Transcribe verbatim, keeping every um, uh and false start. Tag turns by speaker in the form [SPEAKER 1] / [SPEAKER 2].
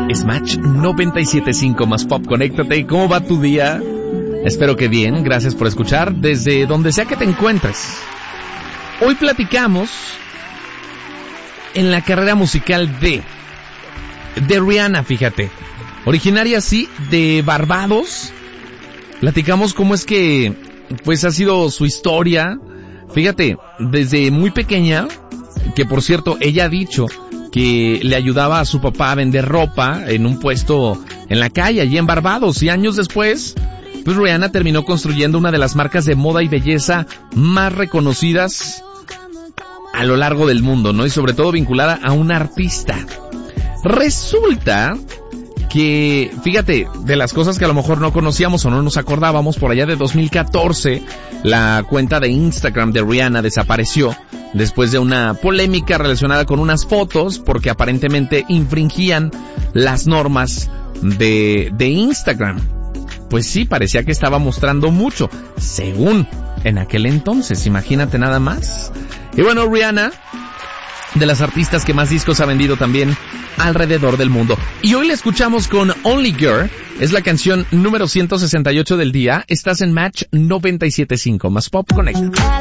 [SPEAKER 1] Es Match noventa y siete punto cinco más Pop. Conéctate. ¿Cómo va tu día? Espero que bien. Gracias por escuchar desde donde sea que te encuentres. Hoy platicamos en la carrera musical de de Rihanna, fíjate. Originaria, sí, de Barbados. Platicamos cómo es que pues ha sido su historia. Fíjate, desde muy pequeña, que por cierto, ella ha dicho que le ayudaba a su papá a vender ropa en un puesto en la calle, allí en Barbados, y años después, pues Rihanna terminó construyendo una de las marcas de moda y belleza más reconocidas a lo largo del mundo, ¿no? Y sobre todo vinculada a un artista. Resulta que, fíjate, de las cosas que a lo mejor no conocíamos o no nos acordábamos, por allá de dos mil catorce, la cuenta de Instagram de Rihanna desapareció después de una polémica relacionada con unas fotos porque aparentemente infringían las normas de, de Instagram. Pues sí, parecía que estaba mostrando mucho, según en aquel entonces, imagínate nada más. Y bueno, Rihanna, de las artistas que más discos ha vendido también alrededor del mundo. Y hoy la escuchamos con Only Girl, es la canción número ciento sesenta y ocho del día. Estás en Match noventa y siete punto cinco más Pop Connect.